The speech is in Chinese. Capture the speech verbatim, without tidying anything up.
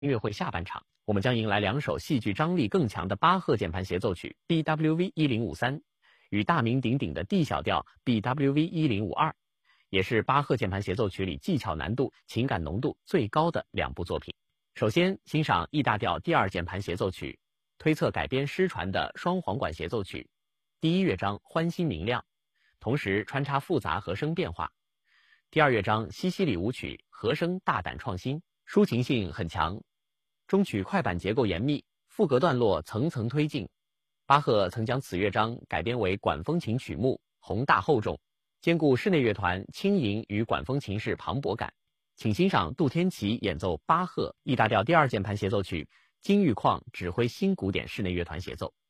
音乐会下半场，我们将迎来两首戏剧张力更强的巴赫键盘协奏曲 B W V 一零五三，与大名鼎鼎的 D 小调 B W V 一零五二，也是巴赫键盘协奏曲里技巧难度、情感浓度最高的两部作品。首先欣赏 E 大调第二键盘协奏曲，推测改编失传的双簧管协奏曲，第一乐章欢欣明亮，同时穿插复杂和声变化。第二乐章西西里舞曲，和声大胆创新，抒情性很强。中曲快板结构严密，副歌段落层层推进。巴赫曾将此乐章改编为管风琴曲目，宏大厚重，兼顾室内乐团轻盈与管风琴式磅礴感。请欣赏杜天奇演奏巴赫 E 大调第二键盘协奏曲，金玉矿指挥新古典室内乐团协奏。